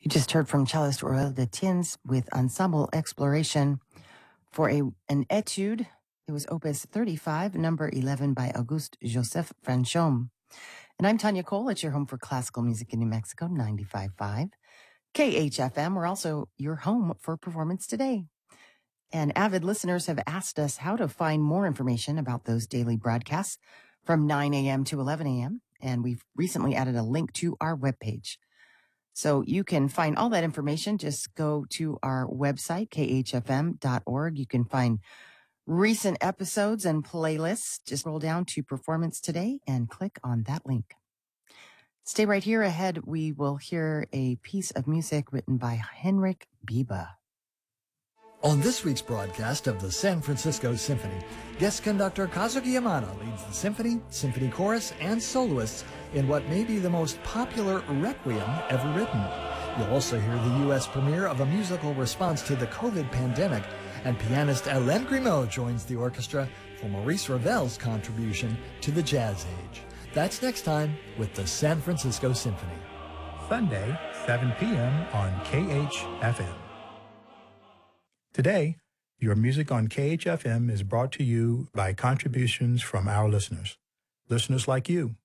You just heard from cellist Aurel de Tiens with Ensemble Exploration for an etude. It was Opus 35, number 11 by Auguste Joseph Franchomme. And I'm Tanya Cole at your home for classical music in New Mexico, 95.5. KHFM, we're also your home for Performance Today. And avid listeners have asked us how to find more information about those daily broadcasts from 9 a.m. to 11 a.m. And we've recently added a link to our webpage. So you can find all that information. Just go to our website, khfm.org. You can find recent episodes and playlists. Just scroll down to Performance Today and click on that link. Stay right here. Ahead, we will hear a piece of music written by Henrik Biba. On this week's broadcast of the San Francisco Symphony, guest conductor Kazuki Yamada leads the symphony, symphony chorus, and soloists in what may be the most popular requiem ever written. You'll also hear the U.S. premiere of a musical response to the COVID pandemic, and pianist Hélène Grimaud joins the orchestra for Maurice Ravel's contribution to the jazz age. That's next time with the San Francisco Symphony. Sunday, 7 p.m. on KHFM. Today, your music on KHFM is brought to you by contributions from our listeners. Listeners like you.